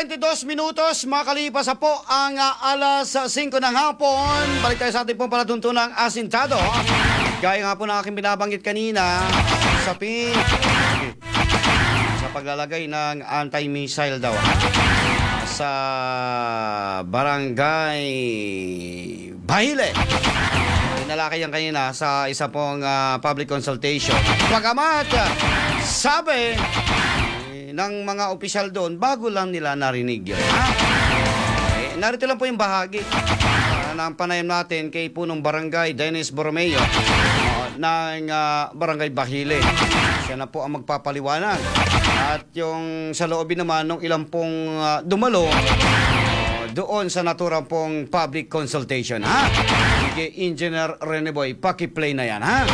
22 minutos, makalipas na po ang alas 5 ng hapon. Balik tayo sa ating pong palatuntunang asintado. Gaya nga po na aking binabanggit kanina, sa paglalagay ng anti-missile daw sa Barangay Bahile. Nalaki yan kanina sa isa pong public consultation. Pagamat, sabi ng mga opisyal doon, bago lang nila narinig yun. Narito lang po yung bahagi ng panayam natin kay punong barangay Dennis Borromeo ng Barangay Bahile. Siya na po ang magpapaliwanag. At yung sa loobin naman ng ilang pong dumalo doon sa naturang pong public consultation. Sige, Engineer Reneboy, paki-play na yan, ha?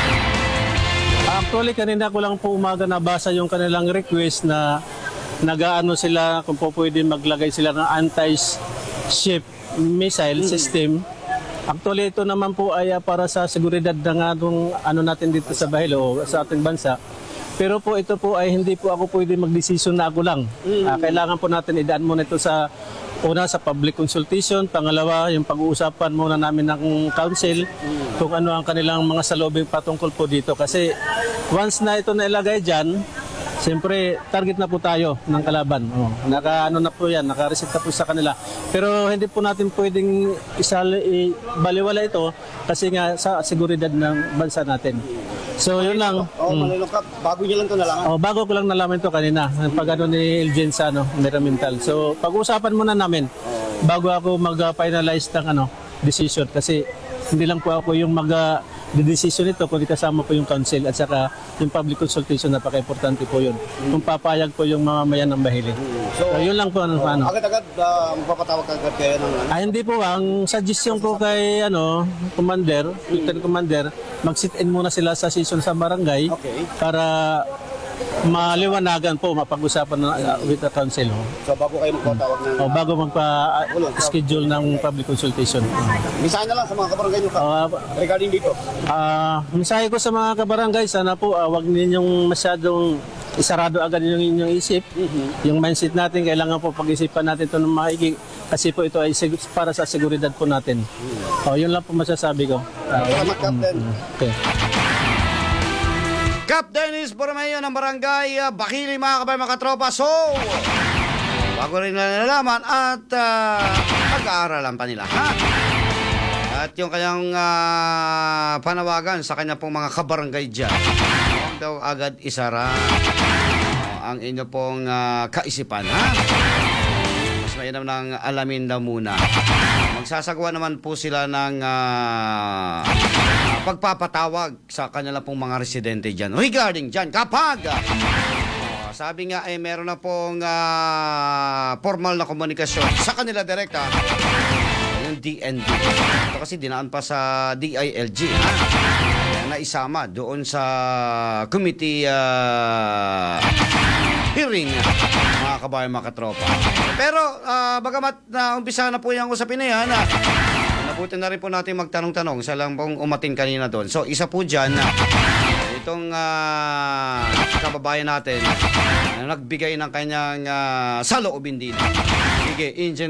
Actually, kanina ko lang po umaga nabasa yung kanilang request na nag-aano sila kung po pwede maglagay sila ng anti-ship missile system. Actually, ito naman po ay para sa seguridad na nga nung ano natin dito sa Bahile o sa ating bansa. Pero po ito po ay hindi po ako pwede mag-decision na ako lang. Kailangan po natin idaan muna ito sa una sa public consultation, pangalawa yung pag-uusapan muna namin ng council kung ano ang kanilang mga salobing patungkol po dito. Kasi once na ito nailagay dyan, siyempre target na po tayo ng kalaban. Naka-ano na po yan, naka-reset na po sa kanila. Pero hindi po natin pwedeng baliwala ito kasi nga sa seguridad ng bansa natin. So yun lang. Bago niyo lang ito nalaman? Bago ko lang nalaman ito kanina. Pag ano ni Elgin sa environmental. So pag-usapan muna namin bago ako mag-finalize ng decision. Kasi hindi lang po ako yung mag-decision ito kundi kasama po yung council at saka yung public consultation. Napaka-importante po yun. Kung papayag po yung mamamayan ng Bahile. So yun lang po. Agad-agad magpapatawag agad kayo ng hindi po. Ang suggestion ko kay commander, lieutenant commander, mag-sit-in muna sila sa session sa barangay para maliwanagan po, mapag-usapan with the council. So bago kayo magpatawag ng bago magpa-schedule ng public consultation. Misahin na lang sa mga kabarangay nyo regarding dito. Mensahe ko sa mga kabarangay, sana po wag ninyong masyadong isarado agad yung inyong isip. Yung mindset natin, kailangan po pag-isipan natin ito ng maigi kasi po ito ay para sa seguridad po natin. Yun lang po masasabi ko. Salamat, Captain. Okay. Cap Dennis Borromeo ng Barangay Bahile, mga kabay, mga katropa. So, bago rin na nalaman at pag-aaralan pa nila, ha? At yung kanyang panawagan sa kanya pong mga kabarangay dyan, huwag daw agad isara ang inyo pong kaisipan, ha? Mas mainam ng alamin daw muna. Magsasagawa naman po sila ng pagpapatawag sa kanila pong mga residente dyan. Regarding dyan, kapag sabi nga meron na pong formal na komunikasyon sa kanila direkta, yung DND. Ito kasi dinaan pa sa DILG, ha? Na isama doon sa committee hearing, mga kabayan, mga katropa. Pero bagamat na umpisa na po yung usapin na yan, nabuti na rin po natin magtanong-tanong. Isa lang pong umatin kanina doon. So isa po dyan itong kababayan natin na nagbigay ng kanyang saloobin din. Sige, Engineer